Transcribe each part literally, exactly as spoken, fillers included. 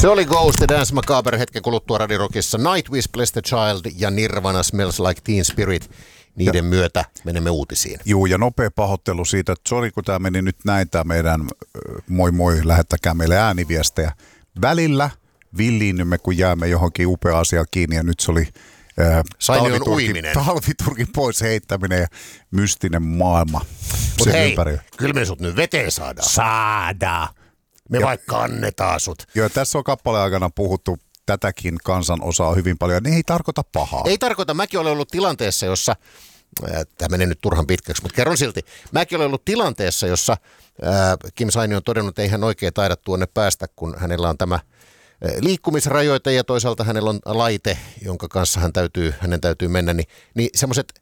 Se oli Ghost ja Dance Macabre hetken kuluttua Radio Rockissa. Nightwish, Bless the Child ja Nirvana Smells Like Teen Spirit. Niiden ja myötä menemme uutisiin. Juu, ja nopea pahoittelu siitä, että sori kun tämä meni nyt näin, tämä meidän moi moi, lähettäkää meille ääniviestejä. Välillä villiinnymme, kun jäämme johonkin upea asia kiinni ja nyt se oli ää, talviturkin, talviturkin pois heittäminen ja mystinen maailma. Mutta hei, ympäri. Kyllä me sut nyt veteen saadaan. Saadaan. Me ja, vaikka annetaan sut. Joo, tässä on kappaleen aikana puhuttu tätäkin kansan osaa hyvin paljon. Ne ei tarkoita pahaa. Ei tarkoita. Mäkin olen ollut tilanteessa, jossa, tämä menee nyt turhan pitkäksi, mutta kerron silti. Mäkin olen ollut tilanteessa, jossa ää, Kim Saini on todennut, että ei hän oikein taida tuonne päästä, kun hänellä on tämä liikkumisrajoite ja toisaalta hänellä on laite, jonka kanssa hän täytyy, hänen täytyy mennä. Niin, niin semmoiset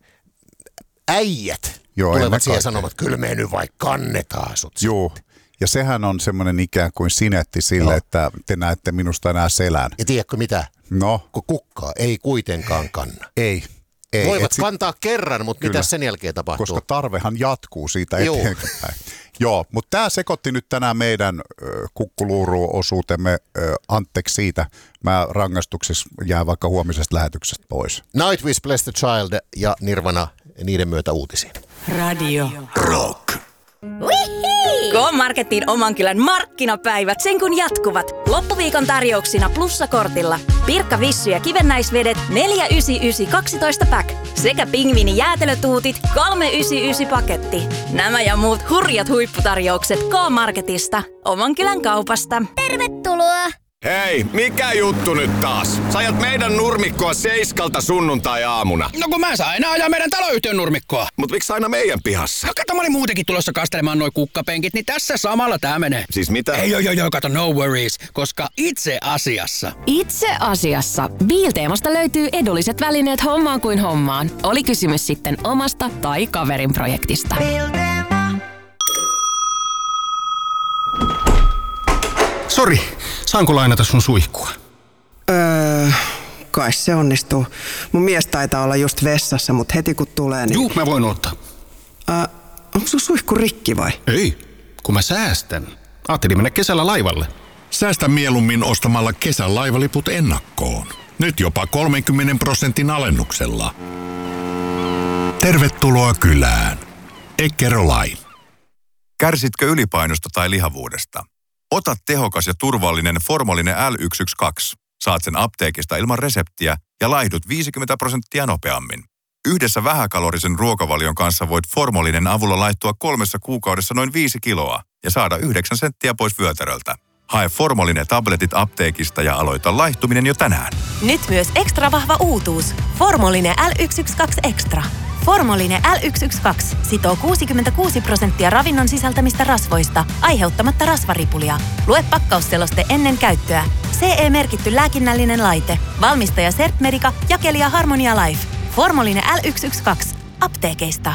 äijät Joo, tulevat siihen sanomaan, että kyllä me nyt vaikka kannetaan sut. Joo. Ja sehän on semmoinen ikään kuin sinetti sille, no. että te näette minusta enää selän. Ja tiedätkö mitä? No. Kun kukkaa ei kuitenkaan kanna. Ei. ei. Voivat sit kantaa kerran, mutta mitä sen jälkeen tapahtuu? Koska tarvehan jatkuu siitä eteenpäin. Joo, mutta tämä sekoitti nyt tänään meidän äh, kukkuluuru-osuutemme. Äh, anteeksi siitä. Mä rangaistuksessa jään vaikka huomisesta lähetyksestä pois. Nightwish, Bless the Child ja Nirvana niiden myötä uutisiin. Radio Rock. K-Marketin oman kylän markkinapäivät sen kun jatkuvat. Loppuviikon tarjouksina plussakortilla. Pirkka Vissy ja kivennäisvedet neljä yhdeksänkymmentäyhdeksän kaksitoista pack sekä pingviini jäätelötuutit kolme yhdeksänkymmentäyhdeksän paketti. Nämä ja muut hurjat huipputarjoukset K-Marketista. Oman kylän kaupasta. Tervetuloa! Hei, mikä juttu nyt taas? Sä ajat meidän nurmikkoa seiskalta sunnuntai-aamuna. No kun mä saan aina ajaa meidän taloyhtiön nurmikkoa. Mut miksi aina meidän pihassa? No kato, mä olin muutenkin tulossa kastelemaan noi kukkapenkit, niin tässä samalla tää menee. Siis mitä? Ei joo joo joo, kato, no worries, koska itse asiassa... Itse asiassa Biilteemasta löytyy edulliset välineet hommaan kuin hommaan. Oli kysymys sitten omasta tai kaverin projektista. Sori, saanko lainata sun suihkua? Öö, kai se onnistuu. Mun mies taitaa olla just vessassa, mutta heti kun tulee niin... Juu, mä voin ottaa. Öö, onko sun suihku rikki vai? Ei, kun mä säästän. Ajattelin mennä kesällä laivalle. Säästä mieluummin ostamalla kesän laivaliput ennakkoon. Nyt jopa kolmenkymmenen prosentin alennuksella. Tervetuloa kylään. Eckerö Line. Kärsitkö ylipainosta tai lihavuudesta? Ota tehokas ja turvallinen Formolinen L yksi yksi kaksi. Saat sen apteekista ilman reseptiä ja laihdut viisikymmentä prosenttia nopeammin. Yhdessä vähäkalorisen ruokavalion kanssa voit Formolinen avulla laihtua kolmessa kuukaudessa noin viisi kiloa ja saada yhdeksän senttiä pois vyötäröltä. Hae Formolinen tabletit apteekista ja aloita laihtuminen jo tänään. Nyt myös ekstra vahva uutuus. Formolinen L yksi yksi kaksi Extra. Formolinen L yksi yksi kaksi sitoo kuusikymmentäkuusi prosenttia ravinnon sisältämistä rasvoista, aiheuttamatta rasvaripulia. Lue pakkausseloste ennen käyttöä. C E-merkitty lääkinnällinen laite. Valmistaja Sertmedica, jakelija Harmonia Life. Formolinen L yksi yksi kaksi. Apteekeista.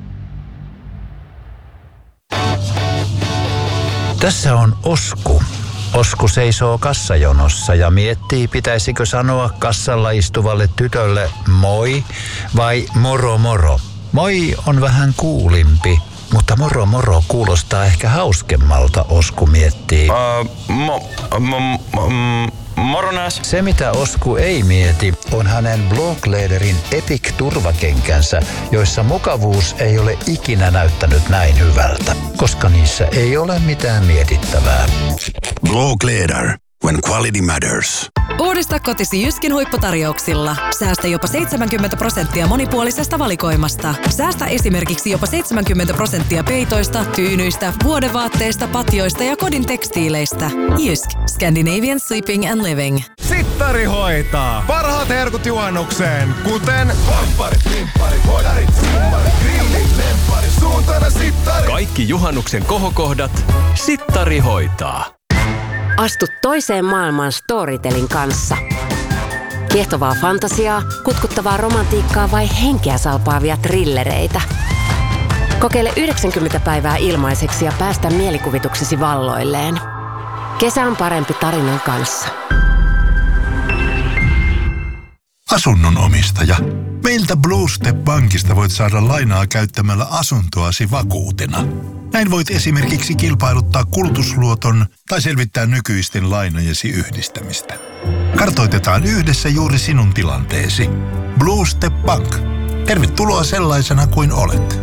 Tässä on Osku. Osku seisoo kassajonossa ja miettii, pitäisikö sanoa kassalla istuvalle tytölle moi vai moro moro. Moi on vähän kuulimpi, mutta moro moro kuulostaa ehkä hauskemmalta, Osku miettii. Uh, mo, mo, mo, moronas. Se mitä Osku ei mieti on hänen Bloglederin Epic-turvakenkänsä, joissa mukavuus ei ole ikinä näyttänyt näin hyvältä, koska niissä ei ole mitään mietittävää. Blogleder, when quality matters. Uudista kotisi Jyskin huipputarjouksilla. Säästä jopa seitsemänkymmentä prosenttia monipuolisesta valikoimasta. Säästä esimerkiksi jopa seitsemänkymmentä prosenttia peitoista, tyynyistä, vuodevaatteista, patjoista ja kodin tekstiileistä. Jysk. Scandinavian Sleeping and Living. Sittari hoitaa. Parhaat herkut juhannukseen, kuten vampparit, limpparit, hodarit, simmarit, grillit, lempparit, suuntana sittari. Kaikki juhannuksen kohokohdat Sittari hoitaa. Astu toiseen maailmaan Storytelin kanssa. Kiehtovaa fantasiaa, kutkuttavaa romantiikkaa vai henkeä salpaavia thrillereitä. Kokeile yhdeksänkymmentä päivää ilmaiseksi ja päästä mielikuvituksesi valloilleen. Kesä on parempi tarinan kanssa. asunnon omistaja. Meiltä Blue Step Bankista voit saada lainaa käyttämällä asuntoasi vakuutena. Näin voit esimerkiksi kilpailuttaa kulutusluoton tai selvittää nykyisten lainojesi yhdistämistä. Kartoitetaan yhdessä juuri sinun tilanteesi. Blue Step Bank. Tervetuloa sellaisena kuin olet.